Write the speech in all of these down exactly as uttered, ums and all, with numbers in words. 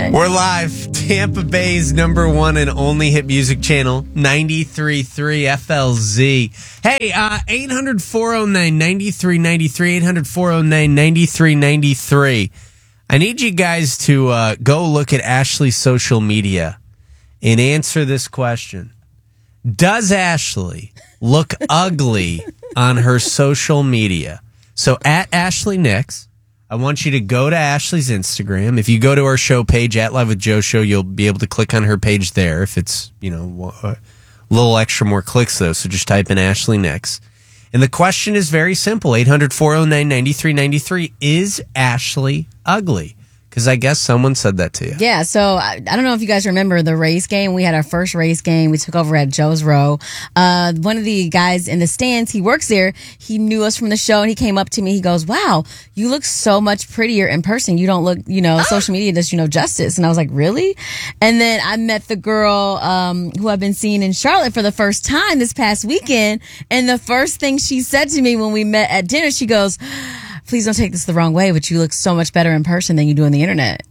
We're live. Tampa Bay's number one and only hit music channel, ninety-three point three F L Z. Hey, uh, eight hundred, four oh nine, nine three nine three, eight hundred, four oh nine, nine three nine three. I need you guys to uh, go look at Ashley's social media and answer this question. Does Ashley look ugly on her social media? So at Ashley Nix, I want you to go to Ashley's Instagram. If you go to our show page, at Live with Joe Show, you'll be able to click on her page there. If it's, you know, a little extra more clicks, though. So just type in Ashley Nix. And the question is very simple. eight hundred, four oh nine, nine three nine three. Is Ashley ugly? Because I guess someone said that to you. Yeah, so I, I don't know if you guys remember the race game. We had our first race game. We took over at Joe's Row. Uh, one of the guys in the stands, he works there. He knew us from the show, and he came up to me. He goes, wow, you look so much prettier in person. You don't look, you know, social media does you no justice. And I was like, really? And then I met the girl um, who I've been seeing in Charlotte for the first time this past weekend. And the first thing she said to me when we met at dinner, she goes, please don't take this the wrong way, but you look so much better in person than you do on the internet.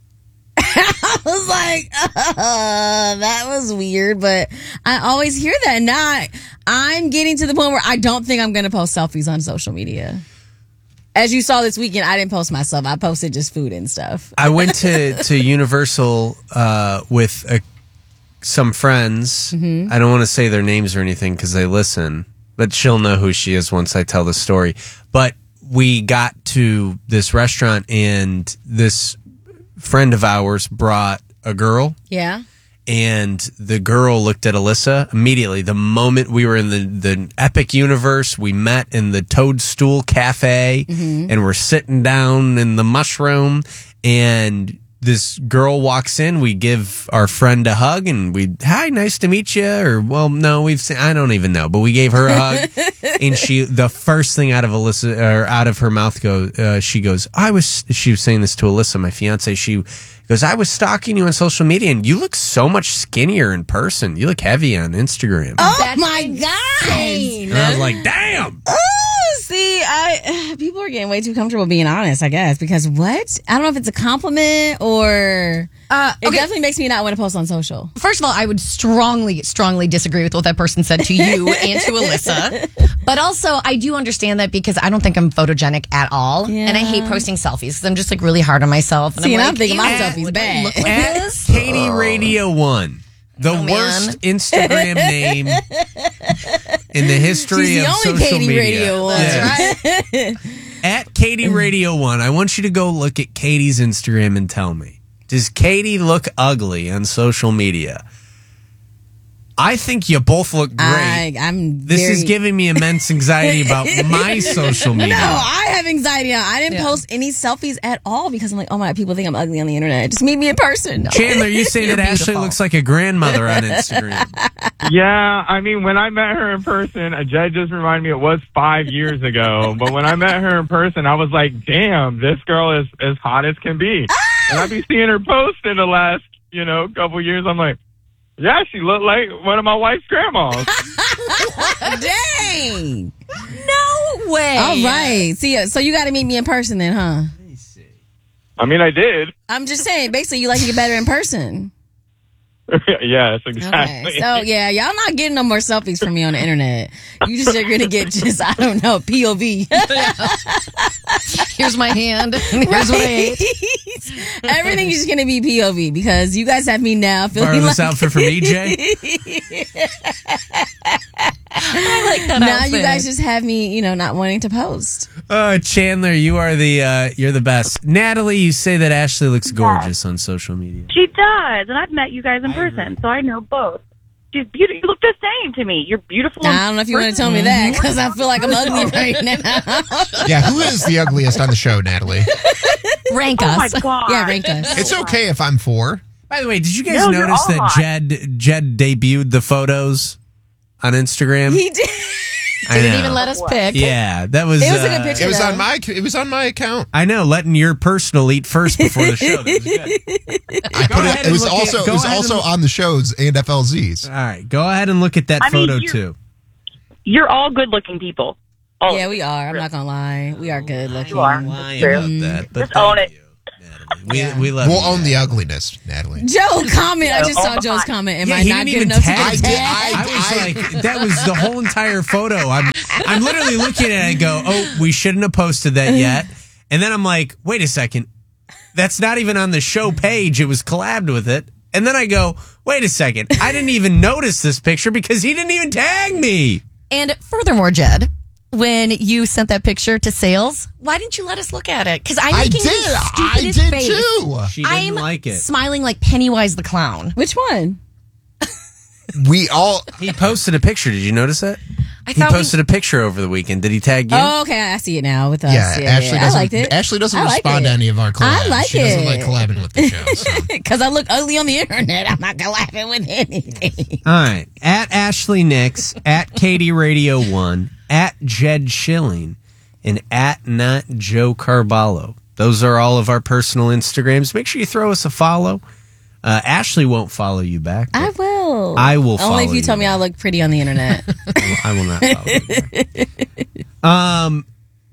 I was like, uh, that was weird, but I always hear that. And now I, I'm getting to the point where I don't think I'm going to post selfies on social media. As you saw this weekend, I didn't post myself. I posted just food and stuff. I went to, to Universal uh, with a, some friends. Mm-hmm. I don't want to say their names or anything because they listen, but she'll know who she is once I tell the story. But we got to this restaurant and this friend of ours brought a girl. Yeah. And the girl looked at Alyssa immediately. The moment we were in the, the Epic universe, we met in the Toadstool Cafe mm-hmm. and we're sitting down in the mushroom and this girl walks in. We give our friend a hug and we, hi, nice to meet you. Or, well, no, we've seen, I don't even know, but we gave her a hug. And she, the first thing out of Alyssa, or out of her mouth goes, uh, she goes, I was, she was saying this to Alyssa, my fiance. She goes, I was stalking you on social media and you look so much skinnier in person. You look heavy on Instagram. Oh, that's my God. And I was like, damn. See, I people are getting way too comfortable being honest, I guess, because what? I don't know if it's a compliment or uh, it okay. definitely makes me not want to post on social. First of all, I would strongly, strongly disagree with what that person said to you and to Alyssa. But also, I do understand that because I don't think I'm photogenic at all. Yeah. And I hate posting selfies because I'm just like really hard on myself. And See, I'm, and like, I'm thinking my at, selfie's bad. Look like at this? Katie Radio One. The oh, worst Instagram name in the history She's the of only social Katie media. Radio One. Yes. That's right. At Katie Radio One, I want you to go look at Katie's Instagram and tell me, does Katie look ugly on social media? I think you both look great. I, I'm this very... is giving me immense anxiety about my social media. No, I have anxiety. I didn't yeah. post any selfies at all because I'm like, oh my, people think I'm ugly on the internet. Just meet me in person. No. Chandler, you say that beautiful. Ashley looks like a grandmother on Instagram. Yeah, I mean, when I met her in person, uh, Jed just reminded me it was five years ago. But when I met her in person, I was like, damn, this girl is as hot as can be. And I've been seeing her post in the last, you know, couple years. I'm like, yeah, she looked like one of my wife's grandmas. Dang. No way. All right. See, so you got to meet me in person then, huh? Let me see. I mean, I did. I'm just saying, basically, you like to get better in person. Yes, exactly. Okay. So, yeah, y'all not getting no more selfies from me on the internet. You just are going to get just, I don't know, P O V. Here's my hand. Here's Right. what I ate. Everything is just going to be P O V because you guys have me now feeling Borrow like... this outfit from E J? I like that Now outfit. you guys just have me, you know, not wanting to post. Uh, Chandler, you are the uh, you're the best. Natalie, you say that Ashley looks gorgeous on social media. She does, and I've met you guys in person, so I know both. She's beautiful. You look the same to me. You're beautiful. I don't know if you want to tell me that because I feel like I'm ugly right now. Yeah, who is the ugliest on the show, Natalie? Rank Oh us. my god. Yeah, rank us. It's okay if I'm four. By the way, did you guys No, you're notice all that hot. Jed Jed debuted the photos on Instagram? He did. I Didn't know. even let us pick. Yeah, that was. It was a good uh, picture. It was though. on my it was on my account. I know, letting your personal eat first before the show. That was good. I put ahead it. and It was look at- also go it was ahead also and- on the shows and F L Z's. All right, go ahead and look at that I mean, photo you're- too. You're all good-looking people. All Yeah, of we you. are. I'm not gonna lie. We are good looking. You are. Lying True. about that, but Just own thank it. you, Natalie. We Yeah. we love We'll you. own the ugliness, Natalie. Joe, comment. I just Oh, saw Joe's my- comment. Am Yeah, I he not didn't good even enough to tag get me. tagged? I was like, that was the whole entire photo. I'm, I'm literally looking at it and go, oh, we shouldn't have posted that yet. And then I'm like, wait a second. That's not even on the show page. It was collabed with it. And then I go, wait a second. I didn't even notice this picture because he didn't even tag me. And furthermore, Jed, when you sent that picture to sales, why didn't you let us look at it? Because I'm I making did. the I stupidest did face. too. She didn't I'm like it. smiling like Pennywise the clown. Which one? We all. He posted a picture. Did you notice it? I He thought we- posted a picture over the weekend. Did he tag you? Oh, okay. I see it now with us. Yeah, Yeah, Ashley yeah. I doesn't. liked it. Ashley doesn't I like respond it. to any of our collabs. I like she doesn't it. like collabing with the show. So. Because I look ugly on the internet. I'm not collabing with anything. All right. At Ashley Nix, at Katie Radio one, at Jed Schilling, and at Not Joe Carballo. Those are all of our personal Instagrams. Make sure you throw us a follow. Uh, Ashley won't follow you back. I will. I will follow Only if you you tell me I look pretty on the internet. I will not follow you back. Um,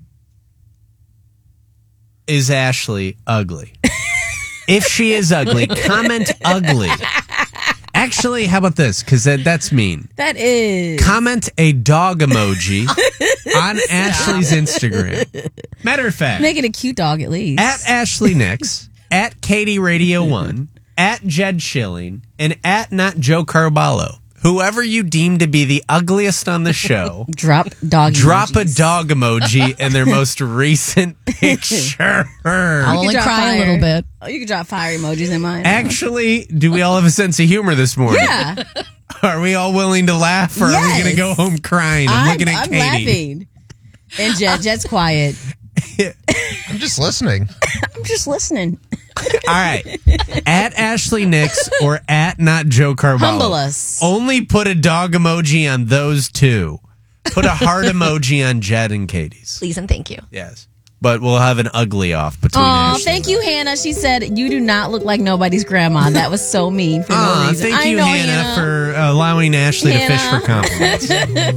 is Ashley ugly? If she is ugly, comment ugly. Actually, how about this? Because that, that's mean. That is. Comment a dog emoji on Ashley's Instagram. Matter of fact, Make it a cute dog at least. at Ashley Nix, at Katie Radio one, at Jed Schilling, and at Not Joe Carballo. Whoever you deem to be the ugliest on the show, Drop dog drop a emojis. dog emoji in their most recent picture. I'll You only can drop cry fire. a little bit. Oh, you can drop fire emojis in mine. Actually, do we all have a sense of humor this morning? Yeah. Are we all willing to laugh, or are we Yes. going to go home crying? I'm, I'm, looking at I'm Katie. laughing. And Jet, Jet's quiet. I'm just listening. I'm just listening. All right. At Ashley Nix or at Not Joe Carballo. Humble us. Only put a dog emoji on those two. Put a heart emoji on Jed and Katie's. Please and thank you. Yes. But we'll have an ugly off between Oh, Ashley. thank you, Hannah. She said, you do not look like nobody's grandma. That was so mean for no Aw, reason. thank I you, know, Hannah, Hannah. for allowing Ashley to fish Hannah. for compliments.